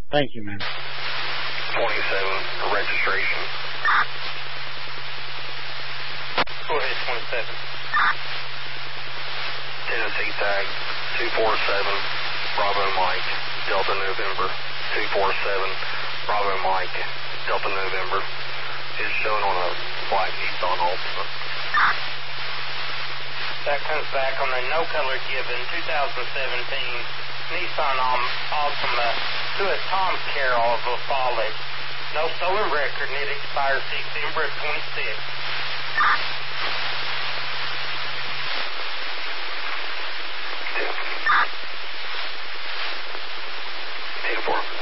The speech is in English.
Thank you, man. 27 registration. Go ahead, 27. Tennessee tag 247 Bravo Mike Delta November 247 Bravo Mike Delta November is shown on a black Nissan Altima. That comes back on a no color given 2017 Nissan Altima to a Tom Carroll of LaFollette. No stolen record and it expires December of 26. Ten 4.